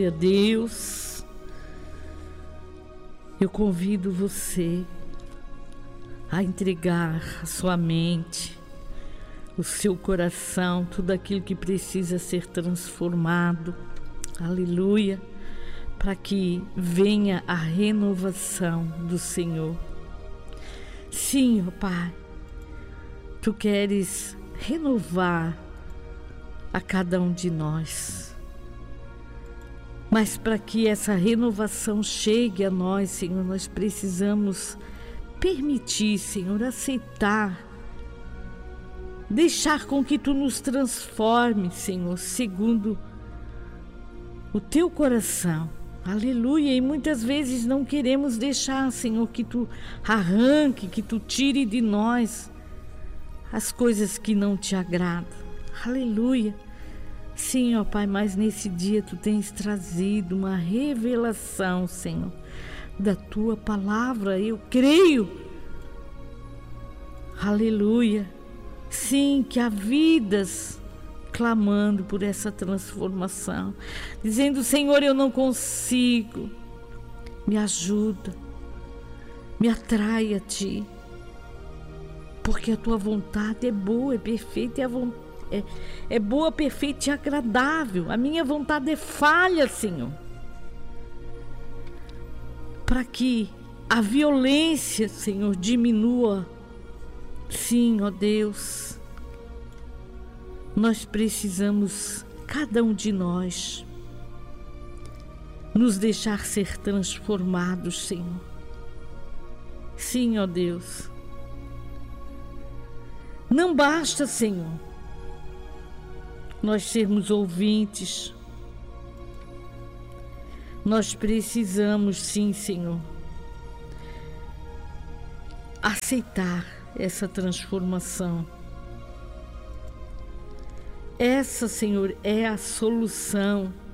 a Deus, eu convido você a entregar a sua mente, o seu coração, tudo aquilo que precisa ser transformado, aleluia, para que venha a renovação do Senhor. Sim, ó Pai, Tu queres renovar a cada um de nós. Mas para que essa renovação chegue a nós, Senhor, nós precisamos permitir, Senhor, aceitar, deixar com que Tu nos transforme, Senhor, segundo o Teu coração. Aleluia. E muitas vezes não queremos deixar, Senhor, que Tu arranque, que Tu tire de nós as coisas que não Te agradam. Aleluia. Sim, ó Pai, mas nesse dia Tu tens trazido uma revelação, Senhor, da Tua palavra. Eu creio. Aleluia. Sim, que há vidas clamando por essa transformação, dizendo: Senhor, eu não consigo, me ajuda, me atrai a Ti, porque a Tua vontade é boa, é perfeita, é boa, perfeita e agradável. A minha vontade é falha, Senhor, para que a violência, Senhor, diminua. Sim, ó Deus, nós precisamos, cada um de nós, nos deixar ser transformados, Senhor. Sim, ó Deus. Não basta, Senhor, nós sermos ouvintes. Nós precisamos, sim, Senhor, aceitar essa transformação. Essa, Senhor, é a solução